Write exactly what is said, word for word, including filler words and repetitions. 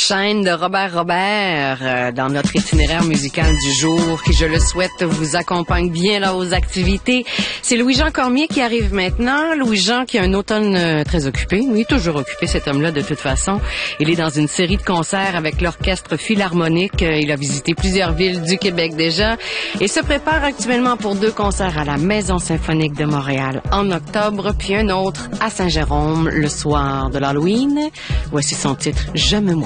chaîne de Robert Robert euh, dans notre itinéraire musical du jour qui, je le souhaite, vous accompagne bien dans vos activités. C'est Louis-Jean Cormier qui arrive maintenant. Louis-Jean qui a un automne euh, très occupé. Oui, toujours occupé cet homme-là de toute façon. Il est dans une série de concerts avec l'Orchestre Philharmonique. Euh, il a visité plusieurs villes du Québec déjà et se prépare actuellement pour deux concerts à la Maison Symphonique de Montréal en octobre, puis un autre à Saint-Jérôme le soir de l'Halloween. Voici son titre « J'aime moi ».